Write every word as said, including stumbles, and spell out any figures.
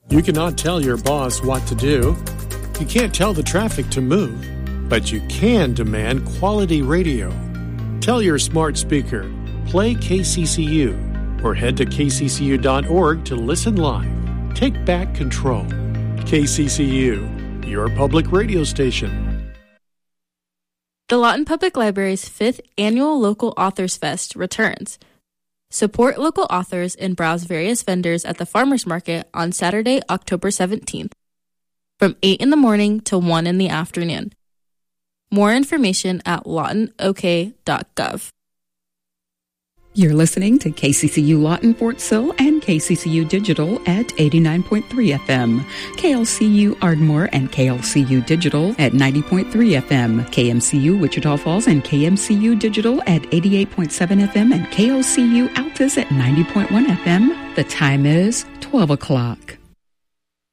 You cannot tell your boss what to do. You can't tell the traffic to move, but you can demand quality radio. Tell your smart speaker, play K C C U, or head to k c c u dot org to listen live. Take back control. K C C U, your public radio station. The Lawton Public Library's fifth annual Local Authors Fest returns. Support local authors and browse various vendors at the Farmers Market on Saturday, October seventeenth, from eight in the morning to one in the afternoon. More information at lawton o k dot gov. You're listening to K C C U Lawton Fort Sill and K C C U Digital at eighty-nine point three F M, K L C U Ardmore and K L C U Digital at ninety point three F M, K M C U Wichita Falls and K M C U Digital at eighty-eight point seven F M, and K O C U Altus at ninety point one F M. The time is twelve o'clock.